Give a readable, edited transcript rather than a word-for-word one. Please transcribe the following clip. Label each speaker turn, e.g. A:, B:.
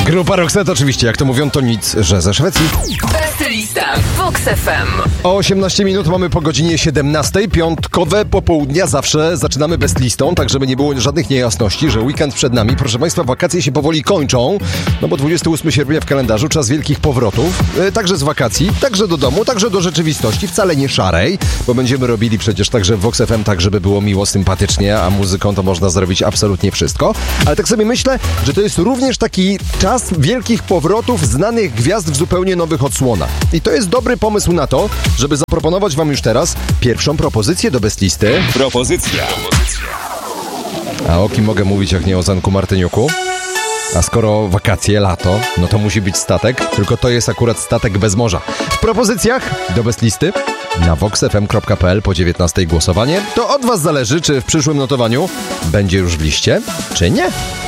A: Grupa Roxette oczywiście, jak to mówią, to nic, że ze Szwecji.
B: Best lista Vox FM.
A: O 18 minut mamy po godzinie 17. Piątkowe popołudnia zawsze zaczynamy best listą, tak żeby nie było żadnych niejasności, że weekend przed nami. Proszę Państwa, wakacje się powoli kończą, no bo 28 sierpnia w kalendarzu, czas wielkich powrotów. Także z wakacji, także do domu, także do rzeczywistości, wcale nie szarej, bo będziemy robili przecież także w Vox FM tak, żeby było miło, sympatycznie, a muzyką to można zrobić absolutnie wszystko. Ale tak sobie myślę, że to jest również taki czas wielkich powrotów znanych gwiazd w zupełnie nowych odsłonach. I to jest dobry pomysł na to, żeby zaproponować Wam już teraz pierwszą propozycję do best listy.
C: Propozycja.
A: A o kim mogę mówić, jak nie o Zanku Martyniuku? A skoro wakacje, lato, no to musi być statek, tylko to jest akurat statek bez morza. W propozycjach do best listy na voxfm.pl po 19 głosowanie. To od Was zależy, czy w przyszłym notowaniu będzie już w liście, czy nie.